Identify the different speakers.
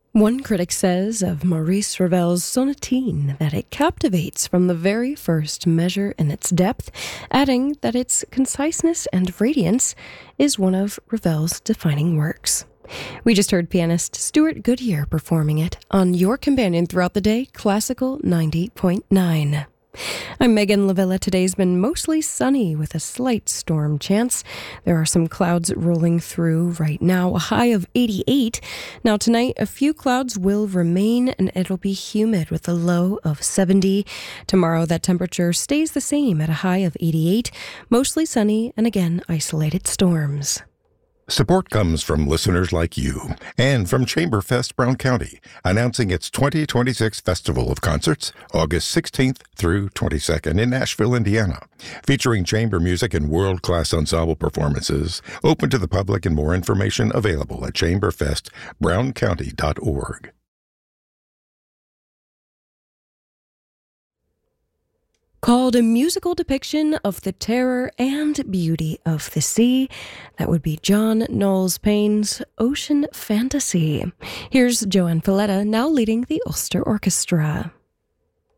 Speaker 1: One critic says of Maurice Ravel's Sonatine that it captivates from the very first measure in its depth, adding that its conciseness and radiance is one of Ravel's defining works. We just heard pianist Stuart Goodyear performing it on your companion throughout the day, Classical 90.9. I'm Megan Lavilla. Today's been mostly sunny with a slight storm chance. There are some clouds rolling through right now, a high of 88. Now tonight, a few clouds will remain and it'll be humid with a low of 70. Tomorrow, that temperature stays the same at a high of 88, mostly sunny and again, isolated storms.
Speaker 2: Support comes from listeners like you and from Chamberfest Brown County, announcing its 2026 Festival of Concerts, August 16th through 22nd in Nashville, Indiana, featuring chamber music and world-class ensemble performances, open to the public and more information available at chamberfestbrowncounty.org.
Speaker 1: Called a musical depiction of the terror and beauty of the sea. That would be John Knowles Payne's Ocean Fantasy. Here's Joanne Falletta now leading the Ulster Orchestra.